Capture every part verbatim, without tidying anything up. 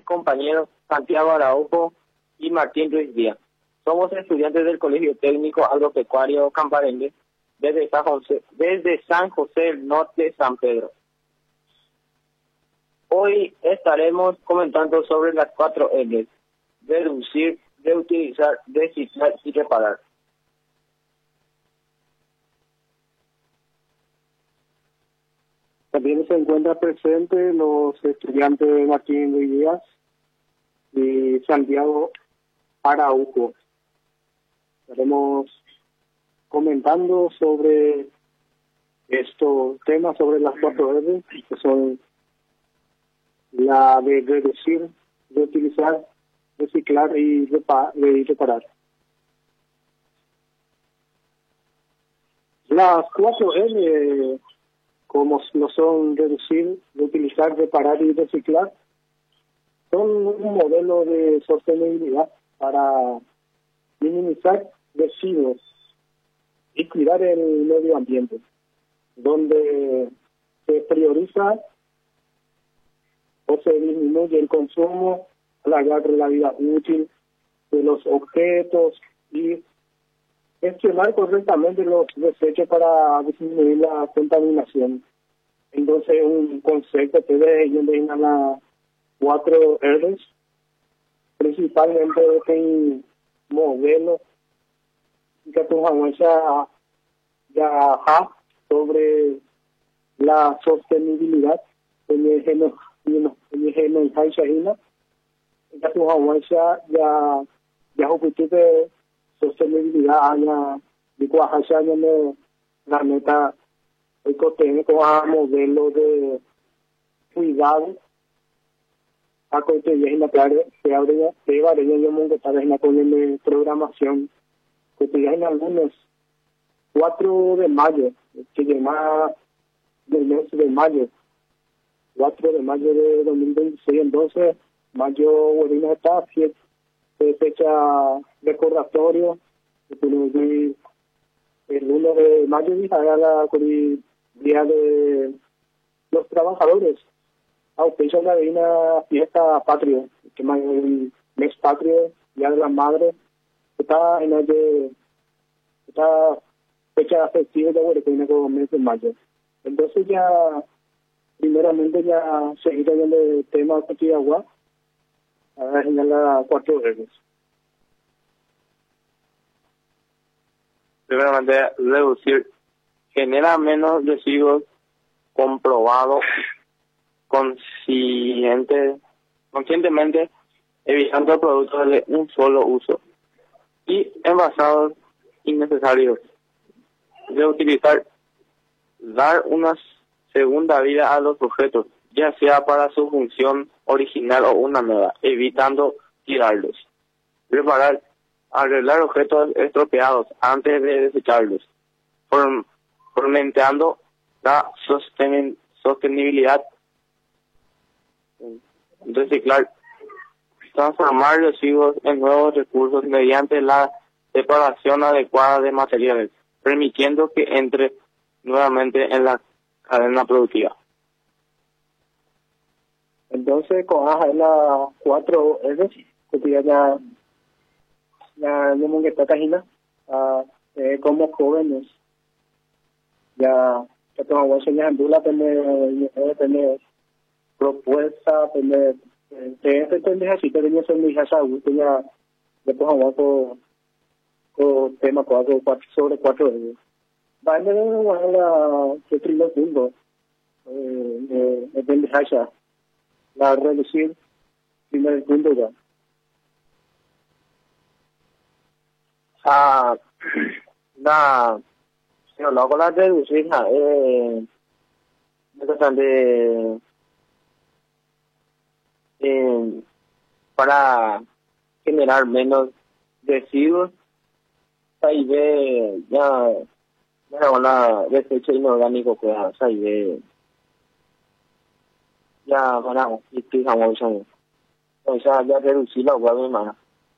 compañeros Santiago Araujo y Martín Ruiz Díaz. Somos estudiantes del Colegio Técnico Agropecuario Camparengue desde San José, desde San José del Norte, San Pedro. Hoy estaremos comentando sobre las cuatro L: reducir, reutilizar, reciclar y reparar. También se encuentra presente los estudiantes Martín Luis Díaz y Santiago Araujo. Estaremos comentando sobre estos temas, sobre las cuatro R, que son la de reducir, reutilizar, reciclar y reparar. Las cuatro R, como lo son reducir, reutilizar, reparar y reciclar, son un modelo de sostenibilidad para minimizar residuos y cuidar el medio ambiente, donde se prioriza o se disminuye el consumo, alargar la vida útil de los objetos y gestionar correctamente los desechos para disminuir la contaminación. Entonces, un concepto que de ellos a las cuatro R's, principalmente en modelos que tu ya ya sobre la sostenibilidad en el género en el género en ya tu ya ya ya objetivo sostenibilidad aña de cuaja año no la meta el contenido como modelo de cuidado a corte y en la tarde se abre se va de yo mundo tal vez en la de programación que te en algunos cuatro de mayo que llama del mes de mayo cuatro de mayo de dos mil veintiséis. Entonces mayo bueno está fiesta de fecha recordatorio el uno de mayo y a la día de los trabajadores a usted una de una fiesta patria que más el mes patrio, día de la madre, está en el de esta fecha festiva de Huerequina como mes de mayo. Entonces ya primeramente ya seguir en el tema de agua ahora en la cuatro veces. Primeramente, reducir genera menos residuos comprobado consciente, conscientemente, evitando productos de un solo uso y envasados innecesarios. Reutilizar, dar una segunda vida a los objetos, ya sea para su función original o una nueva, evitando tirarlos. Reparar, arreglar objetos estropeados antes de desecharlos, form, fomentando la sosten, sostenibilidad. Reciclar, transformar residuos en nuevos recursos mediante la separación adecuada de materiales, permitiendo que entre nuevamente en la cadena productiva. Entonces, con las cuatro R, que ya ya ya que está cajina, eh, como jóvenes, ya que tomamos señas en dula, tener tener propuesta, tener de este tener así, tener ser mi hija, ya después vamos con con tema cuatro sobre cuatro R. Va a tener la que primer punto eh de de hija, la reducir primer punto ya. Ah, la pero luego la reducir eh es bastante eh, para generar menos residuos ahí de ya ya una desecho inorgánico que ahí de ya para y que vamos a o sea ya reducir la agua más.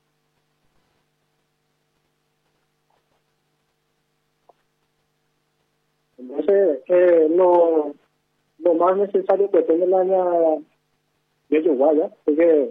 Entonces eh, lo lo más necesario que tenga la de Uruguaya, porque